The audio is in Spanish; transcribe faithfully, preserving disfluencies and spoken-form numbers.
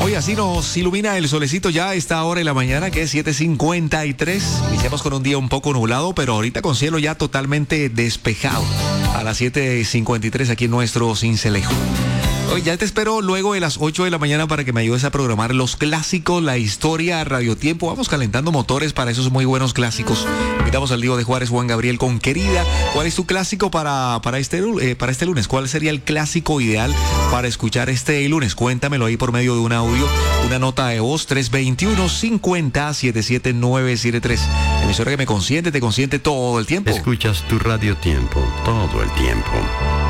Hoy así nos ilumina el solecito ya a esta hora de la mañana, que es siete cincuenta y tres. Iniciamos con un día un poco nublado, pero ahorita con cielo ya totalmente despejado. A las siete cincuenta y tres aquí en nuestro Sincelejo. Hoy ya te espero luego de las ocho de la mañana para que me ayudes a programar los clásicos, la historia, Radio Tiempo. Vamos calentando motores para esos muy buenos clásicos. Invitamos al Diego de Juárez, Juan Gabriel con Querida. ¿Cuál es tu clásico para, para, este, eh, para este lunes? ¿Cuál sería el clásico ideal para escuchar este lunes? Cuéntamelo ahí por medio de un audio, una nota de voz, tres dos uno, cincuenta, setenta y siete, nueve siete tres. Emisora que me consiente, te consiente todo el tiempo. Escuchas tu Radio Tiempo todo el tiempo.